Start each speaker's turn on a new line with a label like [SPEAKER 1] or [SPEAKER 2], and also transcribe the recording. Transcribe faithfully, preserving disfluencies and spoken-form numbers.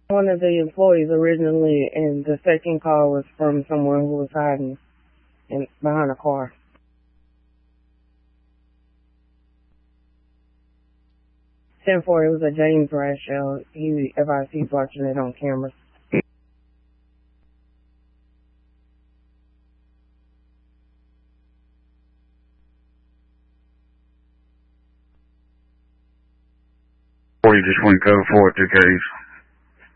[SPEAKER 1] one of the employees originally, and the second call was from someone who was hiding in behind a car. ten four, it was a James Rashell. He advised he's watching it on camera.
[SPEAKER 2] Or you just went code four at two case.